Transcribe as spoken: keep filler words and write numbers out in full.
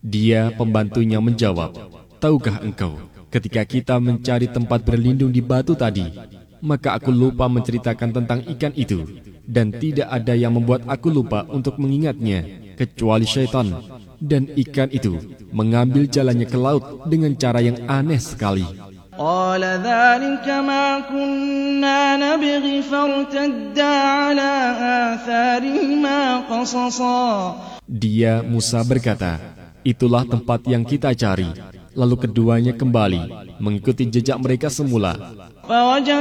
Dia pembantunya menjawab, tahukah engkau, ketika kita mencari tempat berlindung di batu tadi, maka aku lupa menceritakan tentang ikan itu, dan tidak ada yang membuat aku lupa untuk mengingatnya, kecuali syaitan. Dan ikan itu mengambil jalannya ke laut dengan cara yang aneh sekali. قال ذلك ما كنا نبغي فارتدا على آثارهما قصصا. Dia Musa berkata, itulah tempat yang kita cari. Lalu keduanya kembali mengikuti jejak mereka semula.